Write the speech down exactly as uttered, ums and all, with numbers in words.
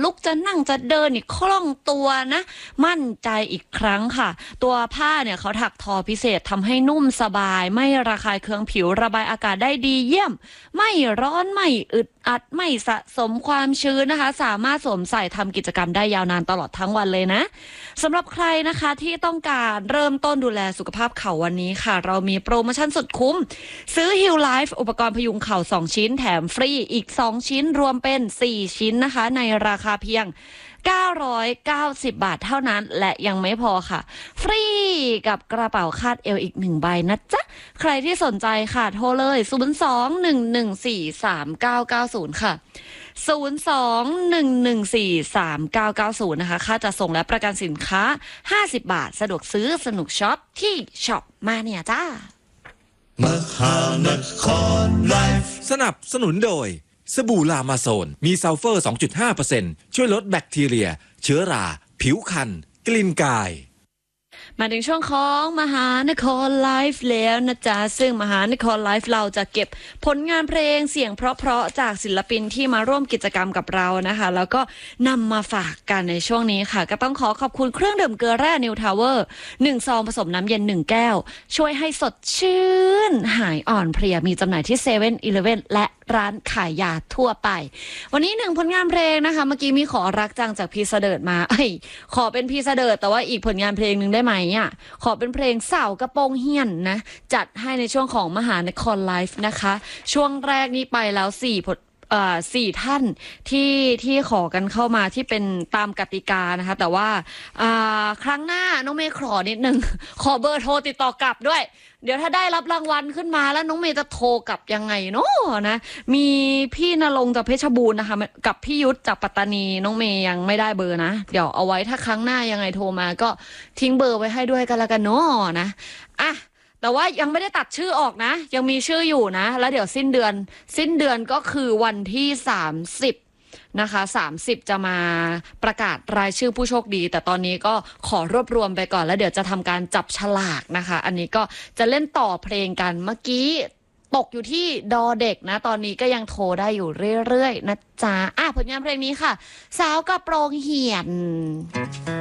ลุกจะนั่งจะเดินนี่คล่องตัวนะมั่นใจอีกครั้งค่ะตัวผ้าเนี่ยเขาถักทอพิเศษทำให้นุ่มสบายไม่ระคายเคืองผิวระบายอากาศได้ดีเยี่ยมไม่ร้อนไม่อึดอัดไม่สะสมความชื้นนะคะสามารถสวมใส่ทำกิจกรรมได้ยาวนานตลอดทั้งวันเลยนะสำหรับใครนะคะที่ต้องการเริ่มต้นดูแลสุขภาพเข่าวันนี้ค่ะเรามีโปรโมชั่นสุดคุ้มซื้อ Heal Life อุปกรณ์พยุงเข่าสองชิ้นแถมฟรีอีกสองชิ้นรวมเป็นสี่ชิ้นนะคะในราคาเพียงเก้าร้อยเก้าสิบบาทเท่านั้นและยังไม่พอค่ะฟรีกับกระเป๋าคาดเอวอีกหนึ่งใบนะจ๊ะใครที่สนใจค่ะโทรเลยศูนย์ สอง หนึ่ง หนึ่ง สี่ สาม เก้า เก้า ศูนย์ค่ะศูนย์ สอง หนึ่ง หนึ่ง สี่ สาม เก้า เก้า ศูนย์นะคะค่าจัดส่งและประกันสินค้าห้าสิบบาทสะดวกซื้อสนุกช็อปที่ช็อปมาเนี่ยจ้ามหานครไลฟ์สนับสนุนโดยสบู่ลามาโซนมีซัลเฟอร์ สองจุดห้าเปอร์เซ็นต์ ช่วยลดแบคทีเรียเชื้อราผิวคันกลิ่นกายมาถึงช่วงของมหานครไลฟ์แล้วนะจ๊ะซึ่งมหานครไลฟ์เราจะเก็บผลงานเพลงเสียงเพราะๆจากศิลปินที่มาร่วมกิจกรรมกับเรานะคะแล้วก็นำมาฝากกันในช่วงนี้ค่ะก็ต้องขอขอบคุณเครื่องดื่มเกลือแร่นิวทาวเวอร์หนึ่งซองผสมน้ำเย็นหนึ่งแก้วช่วยให้สดชื่นหายอ่อนเพลียมีจำหน่ายที่เซเว่นอีเลฟเว่นและร้านขายยาทั่วไปวันนี้หนึ่งผลงานเพลงนะคะเมื่อกี้มีขอรักจังจากพี่เสดิร์ดมาเอ้ยขอเป็นพี่เสดิร์ดแต่ว่าอีกผลงานเพลงหนึ่งได้ไหมอ่ะขอเป็นเพลงสาวกระโปรงเฮียนนะจัดให้ในช่วงของมหานครไลฟ์นะคะช่วงแรกนี้ไปแล้วสี่ผลเอ่อสี่ท่านที่ที่ขอกันเข้ามาที่เป็นตามกติกานะคะแต่ว่าอ่าครั้งหน้าน้องเมย์ขอนิดนึงขอเบอร์โทรติดต่อกลับด้วยเดี๋ยวถ้าได้รับรางวัลขึ้นมาแล้วน้องเมย์จะโทรกลับยังไงเนาะนะมีพี่ณรงค์จากเพชรบูรณ์นะคะกับพี่ยุทธจากปัตตานีน้องเมย์ยังไม่ได้เบอร์นะเดี๋ยวเอาไว้ถ้าครั้งหน้ายังไงโทรมาก็ทิ้งเบอร์ไว้ให้ด้วยกันละกันเนาะนะอ่ะแต่ว่ายังไม่ได้ตัดชื่อออกนะยังมีชื่ออยู่นะแล้วเดี๋ยวสิ้นเดือนสิ้นเดือนก็คือวันที่สามสิบนะคะสามสิบจะมาประกาศรายชื่อผู้โชคดีแต่ตอนนี้ก็ขอรวบรวมไปก่อนแล้วเดี๋ยวจะทำการจับฉลากนะคะอันนี้ก็จะเล่นต่อเพลงกันเมื่อกี้ตกอยู่ที่ดอเด็กนะตอนนี้ก็ยังโทรได้อยู่เรื่อยๆนะจ๊ะอ่ะผลงานเพลงนี้ค่ะสาวกระโปรงเหี่ยน